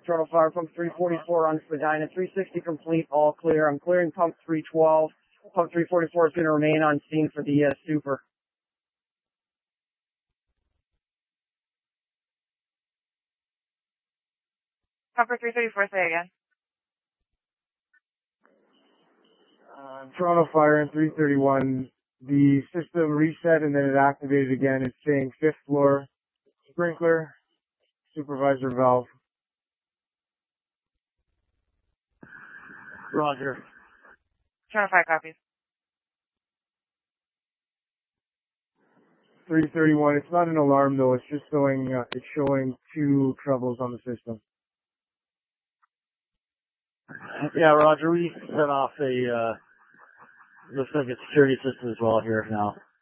Toronto Fire, pump 344 on Spadina, 360 complete, all clear. I'm clearing pump 312. Pump 344 is going to remain on scene for the super. Pumper 334, say again. Toronto Fire in 331. The system reset and then it activated again. It's saying 5th floor, sprinkler, supervisor valve. Roger. Toronto Fire copies. 331. It's not an alarm though. It's just showing. It's showing 2 troubles on the system. Yeah, Roger. We set off a looks like a security system as well here now.